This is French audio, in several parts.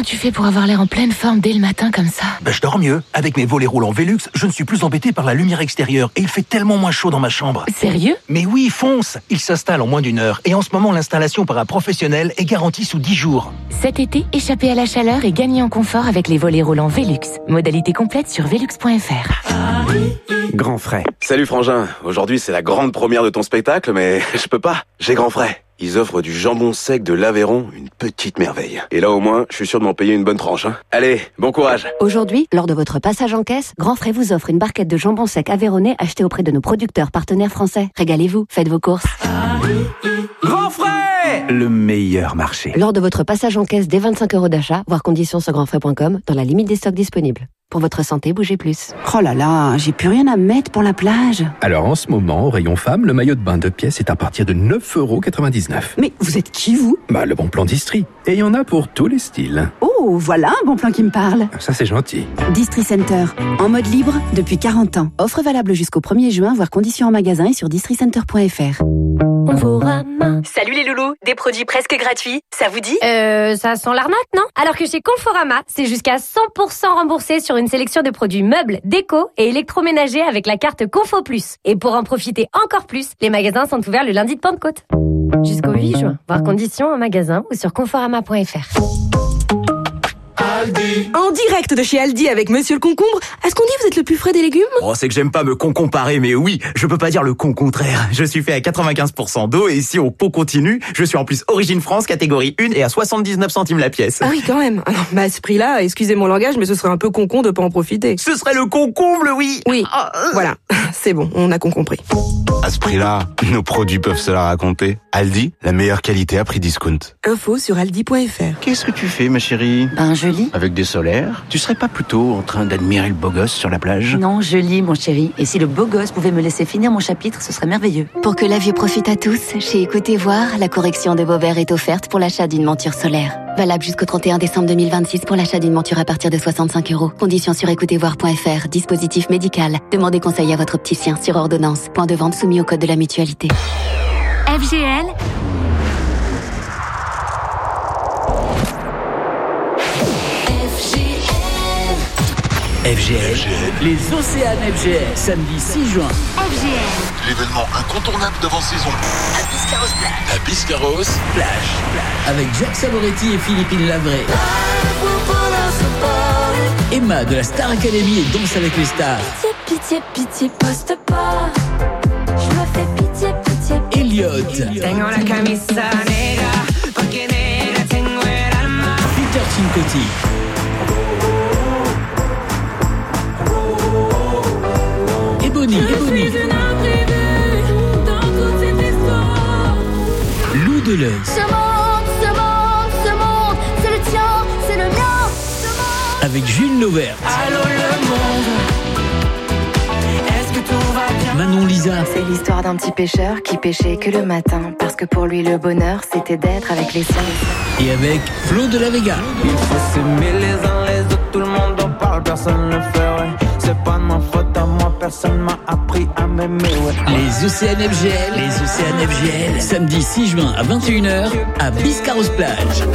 Comment tu fais pour avoir l'air en pleine forme dès le matin comme ça? Je dors mieux. Avec mes volets roulants Velux, je ne suis plus embêté par la lumière extérieure et il fait tellement moins chaud dans ma chambre. Sérieux? Mais oui, fonce! Il s'installe en moins d'1 heure et en ce moment, l'installation par un professionnel est garantie sous 10 jours. Cet été, échappez à la chaleur et gagnez en confort avec les volets roulants Velux. Modalité complète sur velux.fr. Grand frais. Salut Frangin, aujourd'hui c'est la grande première de ton spectacle, mais je peux pas, j'ai Grand frais. Ils offrent du jambon sec de l'Aveyron, une petite merveille. Et là au moins, je suis sûr de m'en payer une bonne tranche. Allez, bon courage. Aujourd'hui, lors de votre passage en caisse, Grand Frais vous offre une barquette de jambon sec aveyronnais achetée auprès de nos producteurs partenaires français. Régalez-vous, faites vos courses. Grand frais, le meilleur marché. Lors de votre passage en caisse dès 25 € d'achat, voir conditions sur grandfrais.com, dans la limite des stocks disponibles. Pour votre santé, bougez plus. Oh là là, j'ai plus rien à mettre pour la plage. Alors en ce moment, au rayon femme, le maillot de bain 2 pièces est à partir de 9,99 €. Mais vous êtes qui, vous? Le bon plan d'Istrie. Et il y en a pour tous les styles. Oh, voilà un bon plan qui me parle. Ça, c'est gentil. Distri Center, en mode libre depuis 40 ans. Offre valable jusqu'au 1er juin, voir conditions en magasin et sur districenter.fr. Salut les loulous, des produits presque gratuits, ça vous dit? Ça sent l'arnaque, non? Alors que chez Conforama, c'est jusqu'à 100% remboursé sur une sélection de produits meubles, déco et électroménagers avec la carte Confo Plus. Et pour en profiter encore plus, les magasins sont ouverts le lundi de Pentecôte. Jusqu'au 8 juin. Voir conditions en magasin ou sur conforama.fr. Aldi. En direct de chez Aldi avec Monsieur le Concombre. Est-ce qu'on dit vous êtes le plus frais des légumes? Oh, c'est que j'aime pas me comparer, mais oui, je peux pas dire le contraire. Je suis fait à 95% d'eau et si on continue, je suis en plus Origine France, catégorie 1 et à 79 centimes la pièce. Ah oui, quand même. Ah non, à ce prix-là, excusez mon langage, mais ce serait un peu con de pas en profiter. Ce serait le concombre, oui. Oui, voilà. C'est bon, on a compris. À ce prix-là, nos produits peuvent se la raconter. Aldi, la meilleure qualité à prix discount. Info sur aldi.fr. Qu'est-ce que tu fais, ma chérie? Je lis. Avec des solaires? Tu serais pas plutôt en train d'admirer le beau gosse sur la plage? Non, je lis, mon chéri. Et si le beau gosse pouvait me laisser finir mon chapitre, ce serait merveilleux. Pour que la vue profite à tous, chez Écoutez Voir, la correction de vos verres est offerte pour l'achat d'une monture solaire. Valable jusqu'au 31 décembre 2026 pour l'achat d'une monture à partir de 65 €. Conditions sur écoutezvoir.fr. Dispositif médical. Demandez conseil à votre opticien sur ordonnance. Point de vente soumis au code de la mutualité. FGL. FGL, les Océanes FGL, samedi 6 juin. FGL, l'événement incontournable d'avant-saison. À Biscarrosse Plage. Avec Jacques Savoretti et Philippine Lavray. Emma de la Star Academy et Danse avec les stars. Pitié, pitié, poste pas. Je me fais pitié, pitié. Elliot. Peter Cincotti. Ebony. Lou Deleuze. Ce monde, c'est le tien, c'est le mien. Avec Jules Lauvert. Allô le monde, est-ce que tout va bien? Manon Lisa. C'est l'histoire d'un petit pêcheur qui pêchait que le matin, parce que pour lui le bonheur c'était d'être avec les siens. Et avec Flo de la Vega. Il faut s'aimer les uns les autres, tout le monde en parle, personne ne le fait, ouais. C'est pas de ma faute à moi, personne m'a appris à m'aimer, ouais. Les Océanes FGL, samedi 6 juin à 21 h à Biscarrosse Plage.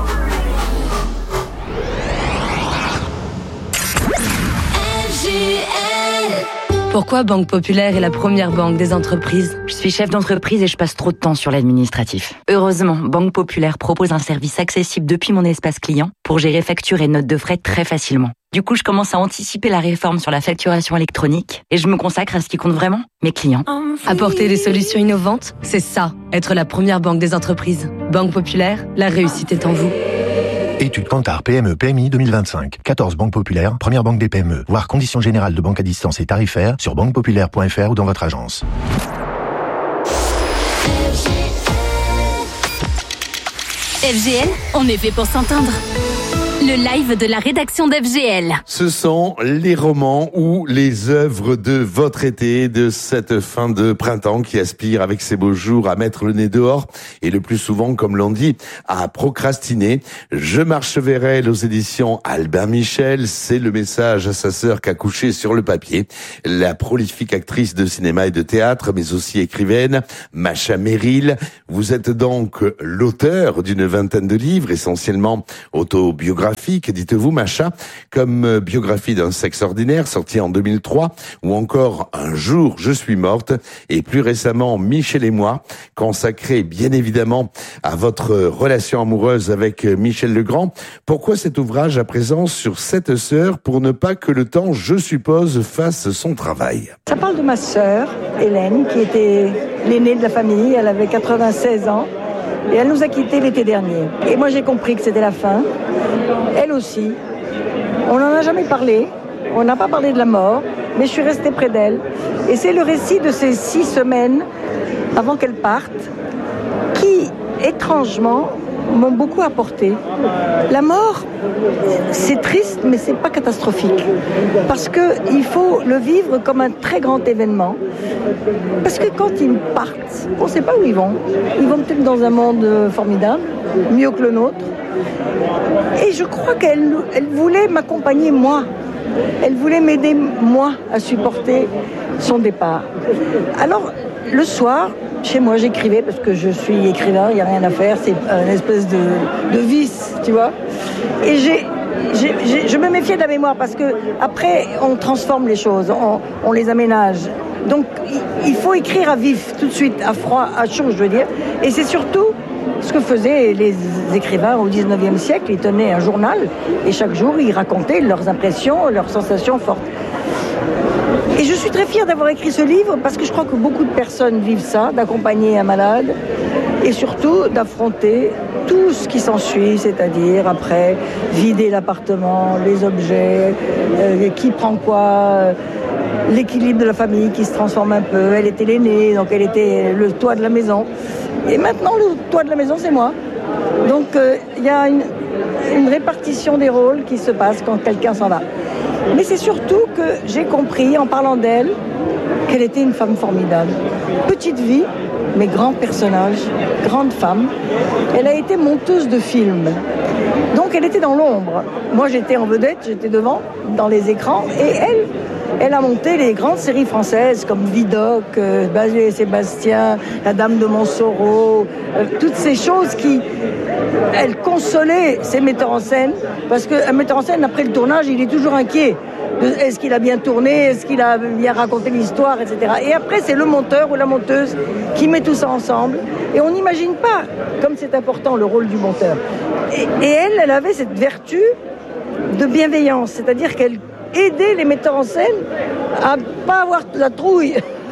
Pourquoi Banque Populaire est la première banque des entreprises? Je suis chef d'entreprise et je passe trop de temps sur l'administratif. Heureusement, Banque Populaire propose un service accessible depuis mon espace client pour gérer factures et notes de frais très facilement. Du coup, je commence à anticiper la réforme sur la facturation électronique et je me consacre à ce qui compte vraiment, mes clients. Apporter des solutions innovantes, c'est ça, être la première banque des entreprises. Banque Populaire, la réussite est en vous. Étude Kantar PME-PMI 2025. 14 banques populaires, première banque des PME. Voir conditions générales de banque à distance et tarifaires sur banquepopulaire.fr ou dans votre agence. FGL, on est fait pour s'entendre. Le live de la rédaction d'FGL. Ce sont les romans ou les œuvres de votre été, de cette fin de printemps qui aspire avec ses beaux jours à mettre le nez dehors et le plus souvent, comme l'on dit, à procrastiner. Je marche vers elle aux éditions Albin Michel. C'est le message à sa sœur qu'a couché sur le papier. La prolifique actrice de cinéma et de théâtre, mais aussi écrivaine, Macha Merrill. Vous êtes donc l'auteur d'une vingtaine de livres, essentiellement autobiographiques, biographiques, dites-vous, Macha, comme Biographie d'un sexe ordinaire, sorti en 2003, ou encore Un jour, je suis morte, et plus récemment, Michel et moi, consacré bien évidemment à votre relation amoureuse avec Michel Legrand. Pourquoi cet ouvrage à présent sur cette sœur pour ne pas que le temps, je suppose, fasse son travail? Ça parle de ma sœur, Hélène, qui était l'aînée de la famille. Elle avait 96 ans et elle nous a quittés l'été dernier. Et moi, j'ai compris que c'était la fin. Elle aussi. On n'en a jamais parlé. On n'a pas parlé de la mort, mais je suis restée près d'elle. Et c'est le récit de ces 6 semaines avant qu'elle parte qui, étrangement, m'ont beaucoup apporté. La mort, c'est triste, mais c'est pas catastrophique. Parce que il faut le vivre comme un très grand événement. Parce que quand ils partent, on ne sait pas où ils vont. Ils vont peut-être dans un monde formidable, mieux que le nôtre. Et je crois qu'elle voulait m'accompagner, moi. Elle voulait m'aider, moi, à supporter son départ. Alors, le soir, chez moi, j'écrivais parce que je suis écrivain, il n'y a rien à faire, c'est une espèce de vice, tu vois. Et je me méfiais de la mémoire parce que après, on transforme les choses, on les aménage. Donc, il faut écrire à vif, tout de suite, à froid, à chaud, je veux dire. Et c'est surtout ce que faisaient les écrivains au 19e siècle. Ils tenaient un journal et chaque jour, ils racontaient leurs impressions, leurs sensations fortes. Et je suis très fière d'avoir écrit ce livre parce que je crois que beaucoup de personnes vivent ça, d'accompagner un malade et surtout d'affronter tout ce qui s'ensuit, c'est-à-dire après vider l'appartement, les objets, qui prend quoi, l'équilibre de la famille qui se transforme un peu. Elle était l'aînée, donc elle était le toit de la maison. Et maintenant, le toit de la maison, c'est moi. Donc il y a une répartition des rôles qui se passe quand quelqu'un s'en va. Mais c'est surtout que j'ai compris, en parlant d'elle, qu'elle était une femme formidable. Petite vie, mais grand personnage, grande femme. Elle a été monteuse de films. Donc elle était dans l'ombre. Moi j'étais en vedette, j'étais devant, dans les écrans. Et elle a monté les grandes séries françaises comme Vidocq, Basie et Sébastien, La Dame de Montsoreau, toutes ces choses qui... Elle consolait ses metteurs en scène, parce qu'un metteur en scène, après le tournage, il est toujours inquiet. Est-ce qu'il a bien tourné? Est-ce qu'il a bien raconté l'histoire, etc. Et après, c'est le monteur ou la monteuse qui met tout ça ensemble. Et on n'imagine pas comme c'est important le rôle du monteur. Et elle avait cette vertu de bienveillance, c'est-à-dire qu'elle aidait les metteurs en scène à pas avoir la trouille.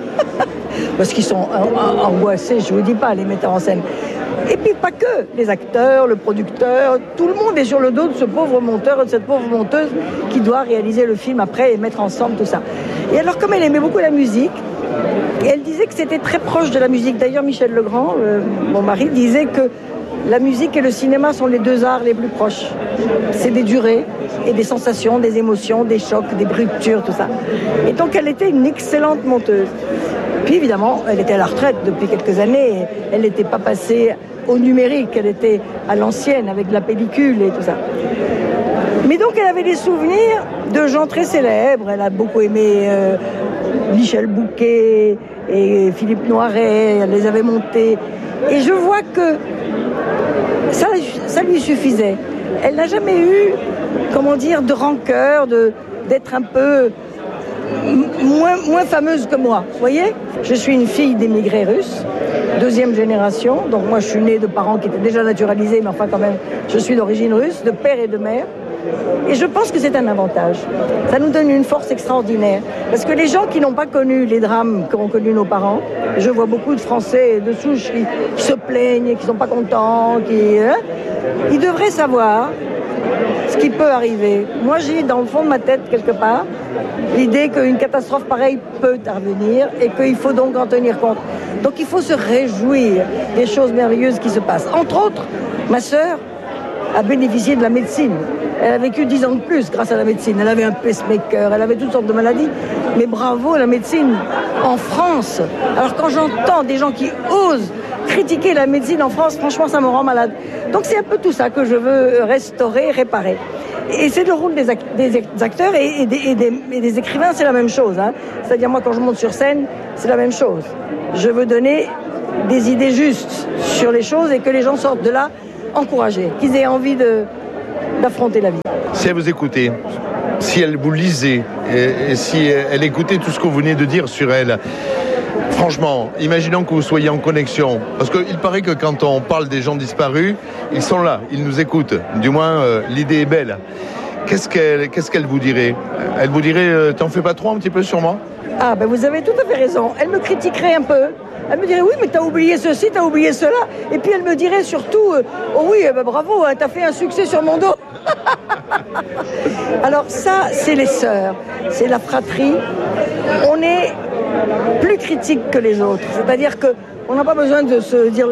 Parce qu'ils sont angoissés, je vous dis pas, les metteurs en scène. Et puis pas que, les acteurs, le producteur, tout le monde est sur le dos de ce pauvre monteur et de cette pauvre monteuse qui doit réaliser le film après et mettre ensemble tout ça. Et alors comme elle aimait beaucoup la musique, et elle disait que c'était très proche de la musique. D'ailleurs Michel Legrand, mon mari, disait que la musique et le cinéma sont les 2 arts les plus proches. C'est des durées et des sensations, des émotions, des chocs, des ruptures, tout ça. Et donc elle était une excellente monteuse. Puis évidemment, elle était à la retraite depuis quelques années. Elle n'était pas passée au numérique, elle était à l'ancienne avec la pellicule et tout ça. Mais donc elle avait des souvenirs de gens très célèbres. Elle a beaucoup aimé Michel Bouquet et Philippe Noiret. Elle les avait montés. Et je vois que ça lui suffisait. Elle n'a jamais eu, comment dire, de rancœur, d'être un peu moins fameuse que moi, vous voyez. Je suis une fille d'émigrés russes, 2e génération, donc moi je suis née de parents qui étaient déjà naturalisés, mais enfin quand même, je suis d'origine russe, de père et de mère. Et je pense que c'est un avantage. Ça nous donne une force extraordinaire. Parce que les gens qui n'ont pas connu les drames qu'ont connus nos parents, je vois beaucoup de Français de souche qui se plaignent, qui ne sont pas contents, ils devraient savoir ce qui peut arriver. Moi, j'ai dans le fond de ma tête, quelque part, l'idée qu'une catastrophe pareille peut intervenir et qu'il faut donc en tenir compte. Donc il faut se réjouir des choses merveilleuses qui se passent. Entre autres, ma sœur a bénéficié de la médecine. Elle a vécu 10 ans de plus grâce à la médecine. Elle avait un pacemaker, elle avait toutes sortes de maladies. Mais bravo, la médecine en France. Alors quand j'entends des gens qui osent critiquer la médecine en France, franchement, ça me rend malade. Donc c'est un peu tout ça que je veux restaurer, réparer. Et c'est le rôle des acteurs et des écrivains, c'est la même chose. Hein. C'est-à-dire moi, quand je monte sur scène, c'est la même chose. Je veux donner des idées justes sur les choses et que les gens sortent de là encouragés, qu'ils aient envie d'affronter la vie. Si elle vous écoutait, si elle vous lisait, et si elle écoutait tout ce que vous venez de dire sur elle, franchement, imaginons que vous soyez en connexion, parce qu'il paraît que quand on parle des gens disparus, ils sont là, ils nous écoutent, du moins l'idée est belle. Qu'est-ce qu'elle vous dirait? Elle vous dirait, t'en fais pas trop un petit peu sur moi? Ah ben vous avez tout à fait raison, elle me critiquerait un peu. Elle me dirait, oui, mais t'as oublié ceci, t'as oublié cela. Et puis elle me dirait surtout, oh oui, bravo, hein, t'as fait un succès sur mon dos. Alors ça, c'est les sœurs, c'est la fratrie. On est plus critique que les autres. C'est-à-dire qu'on n'a pas besoin de se dire,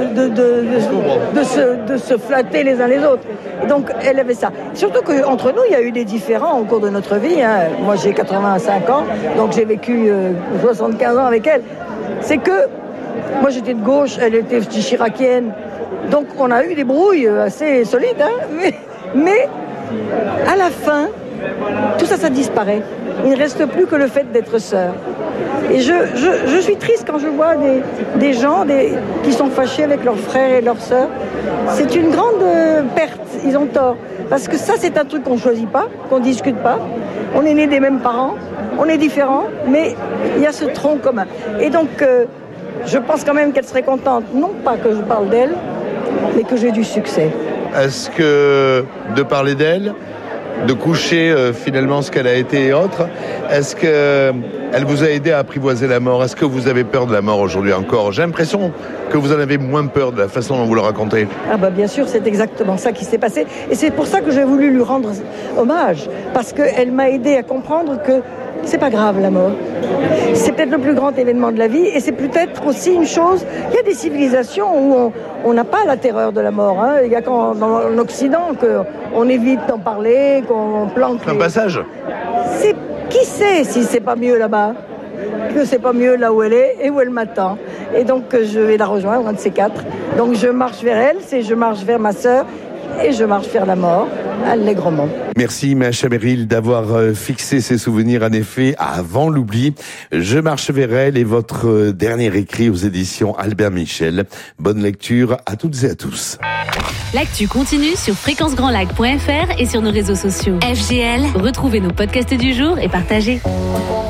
de se flatter les uns les autres. Et donc elle avait ça. Surtout qu'entre nous, il y a eu des différends au cours de notre vie. Hein. Moi, j'ai 85 ans, donc j'ai vécu 75 ans avec elle. C'est que moi j'étais de gauche, elle était chiracienne, donc on a eu des brouilles assez solides, hein, mais à la fin, tout ça, ça disparaît. Il ne reste plus que le fait d'être sœur. Et je suis triste quand je vois des gens qui sont fâchés avec leurs frères et leurs sœurs. C'est une grande perte, ils ont tort. Parce que ça, c'est un truc qu'on ne choisit pas, qu'on ne discute pas. On est nés des mêmes parents. On est différents, mais il y a ce tronc commun. Et donc, je pense quand même qu'elle serait contente, non pas que je parle d'elle, mais que j'ai du succès. Est-ce que de parler d'elle, de coucher finalement ce qu'elle a été et autres, est-ce qu'elle vous a aidé à apprivoiser la mort? Est-ce que vous avez peur de la mort aujourd'hui encore? J'ai l'impression que vous en avez moins peur de la façon dont vous le racontez. Ah bah bien sûr, c'est exactement ça qui s'est passé. Et c'est pour ça que j'ai voulu lui rendre hommage. Parce qu'elle m'a aidé à comprendre que c'est pas grave la mort. C'est peut-être le plus grand événement de la vie et c'est peut-être aussi une chose. Il y a des civilisations où on n'a pas la terreur de la mort. Hein. Il y a qu'en Occident qu'on évite d'en parler, qu'on planque. Un passage. Qui sait si c'est pas mieux là-bas, que c'est pas mieux là où elle est et où elle m'attend. Et donc je vais la rejoindre, un de ces quatre. Donc je marche vers elle, je marche vers ma sœur et je marche vers la mort, allègrement. Merci Macha Merrill d'avoir fixé ces souvenirs en effet avant l'oubli. Je marche vers elle et votre dernier écrit aux éditions Albert Michel. Bonne lecture à toutes et à tous. L'actu continue sur fréquencegrandlac.fr et sur nos réseaux sociaux. FGL, retrouvez nos podcasts du jour et partagez.